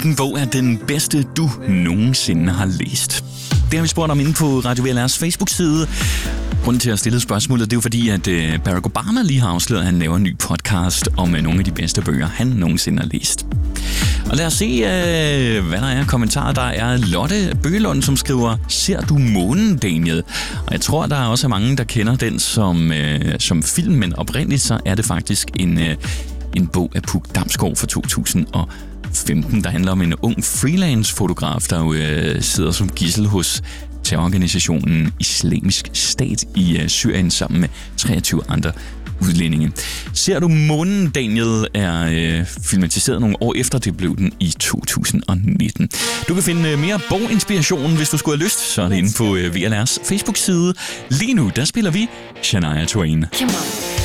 Hvilken bog er den bedste, du nogensinde har læst? Det har vi spurgt om inde på Radio VLR's Facebook-side. Grunden til at stille spørgsmålet, det er jo fordi, at Barack Obama lige har afsløret, at han laver en ny podcast om nogle af de bedste bøger, han nogensinde har læst. Og lad os se, hvad der er kommentarer. Der er Lotte Bøgelund, som skriver, ser du månen, Daniel? Og jeg tror, der er også mange, der kender den som film, men oprindeligt så er det faktisk en bog af Puk Damsgaard fra 2015, der handler om en ung freelance-fotograf, der jo sidder som gidsel hos terrororganisationen Islamisk Stat i Syrien sammen med 23 andre udlændinge. Ser du månen, Daniel, er filmatiseret nogle år efter, det blev den i 2019. Du kan finde mere boginspiration, hvis du skulle have lyst, så er det inde på VLR's Facebook-side. Lige nu, der spiller vi Shania Twain. Come on.